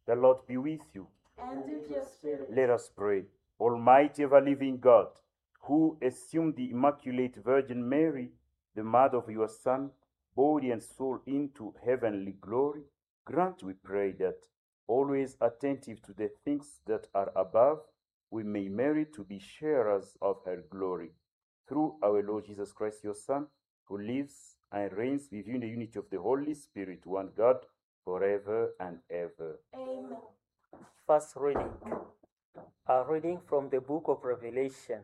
The Lord be with you. And with your spirit. Let us pray. Almighty ever-living God, who assumed the Immaculate Virgin Mary, the mother of your Son, body and soul into heavenly glory, grant, we pray, that, always attentive to the things that are above, we may merit to be sharers of her glory. Through our Lord Jesus Christ, your Son, who lives and reigns with you in the unity of the Holy Spirit, one God, forever and ever. Amen. First reading. A reading from the book of Revelation.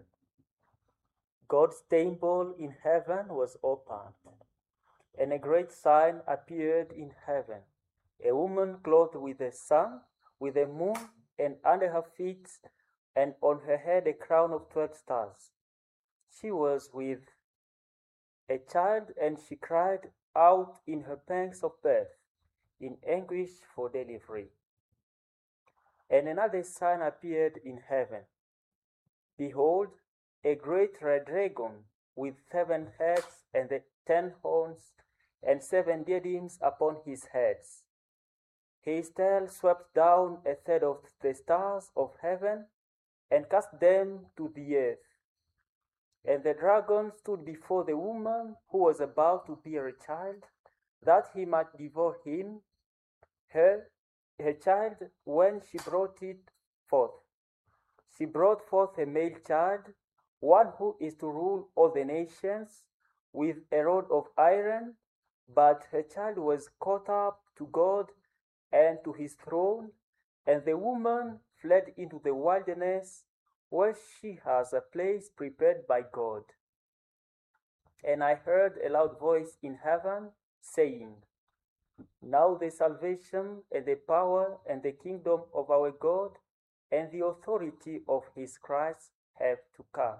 God's temple in heaven was opened, and a great sign appeared in heaven. A woman clothed with the sun, with the moon, and under her feet, and on her head a crown of 12 stars. She was with a child, and she cried out in her pangs of birth, in anguish for delivery. And another sign appeared in heaven. Behold, a great red dragon with 7 heads and 10 horns and 7 diadems upon his heads. His tail swept down a third of the stars of heaven and cast them to the earth. And the dragon stood before the woman who was about to bear a child, that he might devour her child when she brought it forth. She brought forth a male child, one who is to rule all the nations with a rod of iron, but her child was caught up to God and to his throne, and the woman fled into the wilderness, where she has a place prepared by God. And I heard a loud voice in heaven saying, Now the salvation and the power and the kingdom of our God and the authority of his Christ have to come.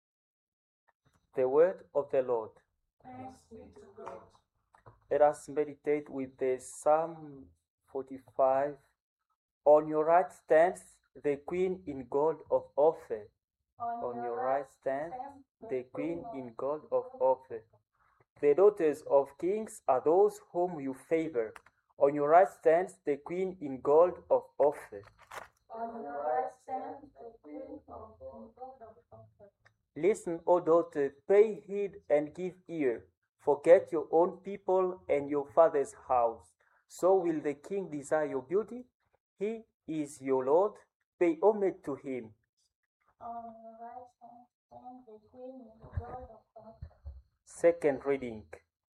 The word of the Lord. Thanks be to God. Let us meditate with the Psalm 45. On your right stands the Queen in gold of Ophir. On your right stands the Queen in gold of Ophir. The daughters of kings are those whom you favor. On your right stands the Queen in gold of Ophir. On your right stands the Queen of gold of Ophir. Listen, O daughter, pay heed and give ear. Forget your own people and your father's house. So will the king desire your beauty. He is your Lord. Pay homage to him. On your right hand stands the Queen in gold of Ophir. Second reading.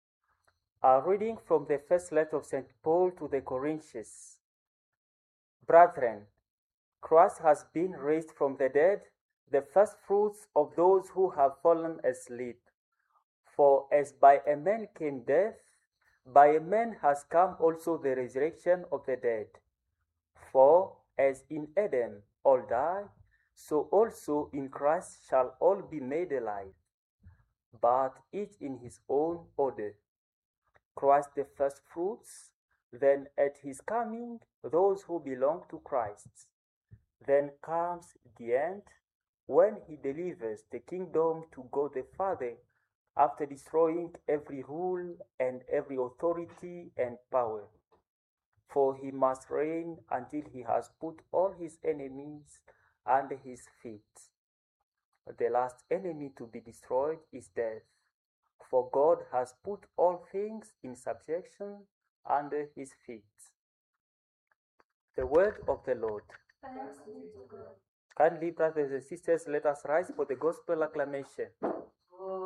A reading from the first letter of St. Paul to the Corinthians. Brethren, Christ has been raised from the dead, the first fruits of those who have fallen asleep. For as by a man came death, by a man has come also the resurrection of the dead. For as in Adam all die, so also in Christ shall all be made alive, but each in his own order. Christ the first fruits, then at his coming those who belong to Christ. Then comes the end, when he delivers the kingdom to God the Father, after destroying every rule and every authority and power. For he must reign until he has put all his enemies under his feet. The last enemy to be destroyed is death, for God has put all things in subjection under his feet. The word of the Lord. Thanks be to God. Kindly, brothers and sisters, let us rise for the gospel acclamation.